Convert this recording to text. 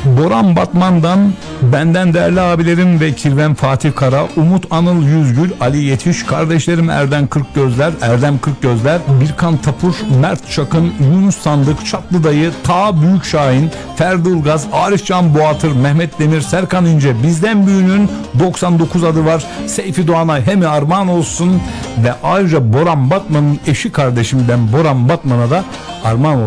Boran Batman'dan benden değerli abilerim ve Kirven Fatih Kara, Umut Anıl Yüzgül, Ali Yetiş, kardeşlerim Erdem Kırkgözler, Birkan Tapur, Mert Çakın, Yunus Sandık, Çatlı Dayı, Ta Büyük Şahin, Ferdi Ilgaz, Arifcan Boğatır, Mehmet Demir, Serkan İnce, bizden büyüğünün 99 adı var. Seyfi Doğan'a hem armağan olsun ve ayrıca Boran Batman'ın eşi kardeşimden Boran Batman'a da armağan olsun.